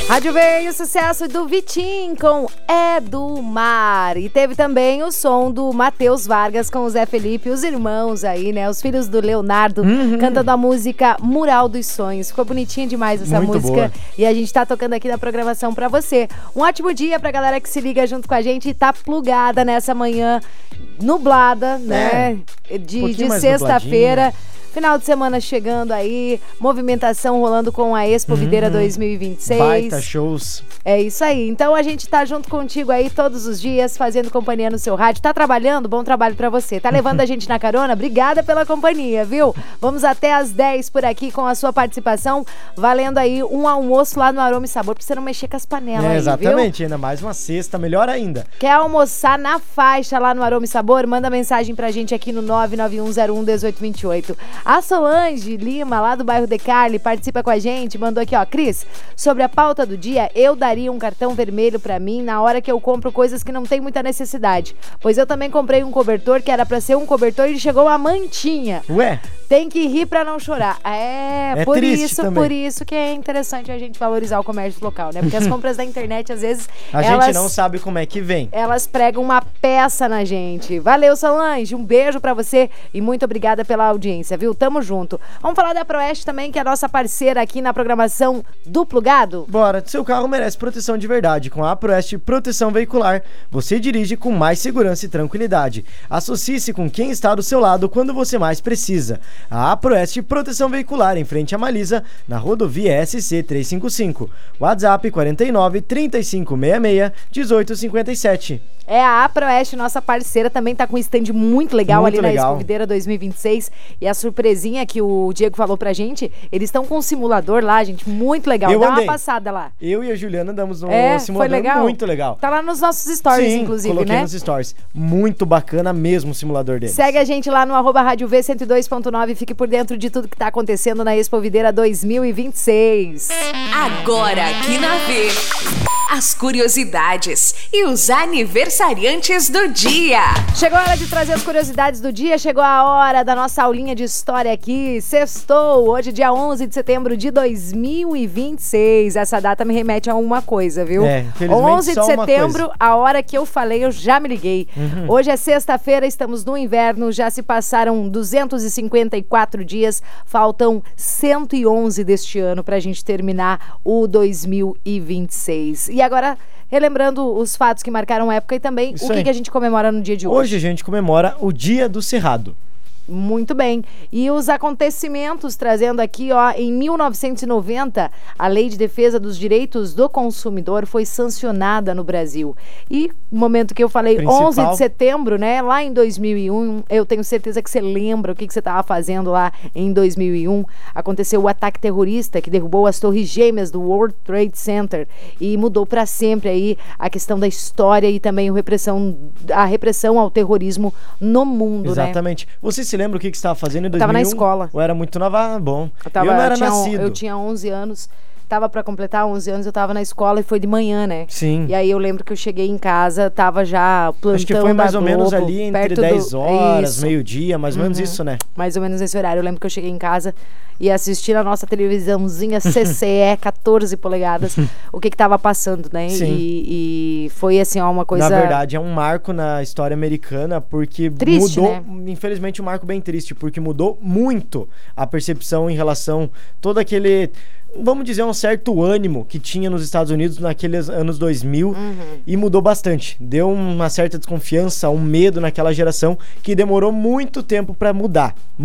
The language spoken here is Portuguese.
Rádio veio o sucesso do Vitim com É do Mar. E teve também o som do Matheus Vargas com o Zé Felipe, os irmãos aí, né? Os filhos do Leonardo, cantando a música Mural dos Sonhos. Ficou bonitinha demais essa Muito música. boa. E a gente tá tocando aqui na programação pra você. Um ótimo dia pra galera que se liga junto com a gente e tá plugada nessa manhã nublada, né? De sexta-feira. Final de semana chegando aí, movimentação rolando com a Expo Videira 2026. Baita shows. É isso aí. Então a gente tá junto contigo aí todos os dias, fazendo companhia no seu rádio. Tá trabalhando? Bom trabalho pra você. Tá levando a gente na carona? Obrigada pela companhia, viu? Vamos até às 10 por aqui com a sua participação, valendo aí um almoço lá no Aroma e Sabor, pra você não mexer com as panelas aí, Exatamente, viu? ainda mais uma sexta, melhor ainda. Quer almoçar na faixa lá no Aroma e Sabor? Manda mensagem pra gente aqui no 991011828. A Solange Lima, lá do bairro De Carli, participa com a gente, mandou aqui, ó, Cris, sobre a pauta do dia, eu daria um cartão vermelho pra mim na hora que eu compro coisas que não tem muita necessidade, pois eu também comprei um cobertor que era pra ser um cobertor e chegou uma mantinha. Ué? Tem que rir pra não chorar. É por isso que é interessante a gente valorizar o comércio local, né? Porque as compras da internet, às vezes, A gente não sabe como é que vem. Elas pregam uma peça na gente. Valeu, Solange. Um beijo pra você e muito obrigada pela audiência, viu? Tamo junto. Vamos falar da Proeste também, que é a nossa parceira aqui na programação do Plugado? Bora, seu carro merece proteção de verdade. Com a Proeste Proteção Veicular, você dirige com mais segurança e tranquilidade. Associe-se com quem está do seu lado quando você mais precisa. A Proeste Proteção Veicular, em frente à Malisa, na rodovia SC 355. WhatsApp 49 3566 1857. É a Aproeste, nossa parceira, também tá com um stand muito legal ali na Expo Videira 2026. E a surpresinha que o Diego falou pra gente, eles estão com um simulador lá, gente, muito legal. Dá uma passada lá. Eu e a Juliana andamos num simulador foi legal? Muito legal. Tá lá nos nossos stories, Sim, inclusive, coloquei né? nos stories. Muito bacana mesmo o simulador deles. Segue a gente lá no @Rádio V 102.9 e fique por dentro de tudo que tá acontecendo na Expo Videira 2026. Agora aqui na V, as curiosidades e os aniversariantes do dia. Chegou a hora de trazer as curiosidades do dia, chegou a hora da nossa aulinha de história aqui. Sextou, hoje dia 11 de setembro de 2026. Essa data me remete a uma coisa, viu? 11 de setembro, a hora que eu falei, eu já me liguei. Hoje é sexta-feira, estamos no inverno, já se passaram 254 dias, faltam 111 deste ano pra gente terminar o 2026. E agora, relembrando os fatos que marcaram a época e também o que a gente comemora no dia de hoje. Hoje a gente comemora o Dia do Cerrado. Muito bem. E os acontecimentos, trazendo aqui, ó, em 1990, a Lei de Defesa dos Direitos do Consumidor foi sancionada no Brasil. E no momento que eu falei 11 de setembro, né, lá em 2001, eu tenho certeza que você lembra o que você estava fazendo lá em 2001. Aconteceu o ataque terrorista que derrubou as torres gêmeas do World Trade Center e mudou para sempre aí a questão da história e também a repressão ao terrorismo no mundo, Exatamente. Né? Você se lembra o que você estava fazendo em 2001? Eu tava na escola. Ou era muito nova? Bom, eu não era nascido. Eu tinha 11 anos. Tava pra completar 11 anos, eu tava na escola e foi de manhã, né? Sim. E aí eu lembro que eu cheguei em casa, tava já plantão. Acho que foi mais ou menos ali entre 10 horas, isso. meio-dia, mais ou menos isso, né? Mais ou menos nesse horário. Eu lembro que eu cheguei em casa e assisti na nossa televisãozinha CCE 14 polegadas o que tava passando, né? Sim. E foi assim, ó, uma coisa... Na verdade, é um marco na história americana porque triste, mudou, né? Infelizmente, um marco bem triste, porque mudou muito a percepção em relação todo aquele... Vamos dizer, um certo ânimo que tinha nos Estados Unidos naqueles anos 2000 e mudou bastante. Deu uma certa desconfiança, um medo naquela geração que demorou muito tempo para mudar.